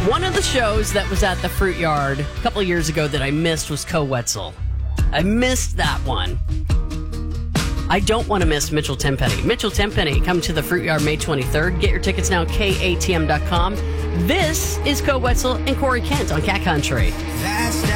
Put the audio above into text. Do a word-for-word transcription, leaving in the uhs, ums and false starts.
One of the shows that was at the Fruit Yard a couple of years ago that I missed was Co Wetzel. I missed that one. I don't want to miss Mitchell Tenpenny. Mitchell Tenpenny, come to the Fruit Yard May twenty-third. Get your tickets now, K A T M dot com. This is Co Wetzel and Corey Kent on Cat Country.